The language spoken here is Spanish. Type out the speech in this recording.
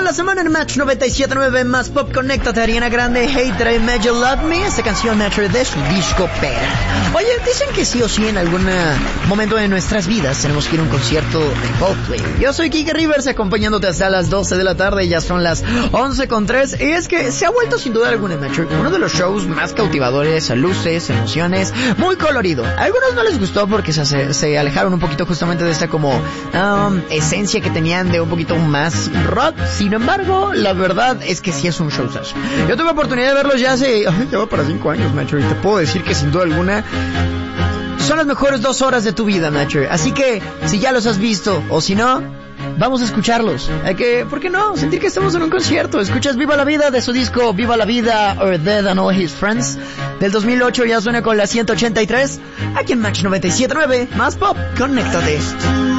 la semana en Match 97.9 más Pop. Conéctate, Ariana Grande, Hater y Made You Love Me. Esta canción Match de su disco Pera. Oye, dicen que sí o sí en algún momento de nuestras vidas tenemos que ir a un concierto de Coldplay. Yo soy Kike Rivers, acompañándote hasta las 12 de la tarde. Ya son las 11:03. Y es que se ha vuelto sin duda alguna, Match, uno de los shows más cautivadores, luces, emociones, muy colorido. A algunos no les gustó porque se alejaron un poquito justamente de esta como esencia que tenían de un poquito más rock. Sin embargo, la verdad es que sí es un showzazo. Yo tuve oportunidad de verlos ya ya va para 5 años, Nacho, y te puedo decir que sin duda alguna son las mejores 2 horas de tu vida, Nacho. Así que, si ya los has visto, o si no, vamos a escucharlos. Hay que, ¿por qué no? Sentir que estamos en un concierto. Escuchas Viva la Vida de su disco Viva la Vida or Dead and All His Friends del 2008. Ya suena con la 183 aquí en Match 97.9 más Pop. Conéctate.